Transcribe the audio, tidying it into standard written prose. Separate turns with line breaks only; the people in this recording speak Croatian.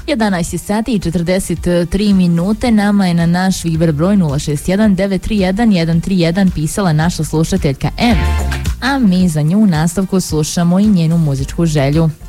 11 sati i 43 minute. Nama je na naš Viber broj 061 931 131 pisala naša slušateljka M. A mi za nju u nastavku slušamo i njenu muzičku želju.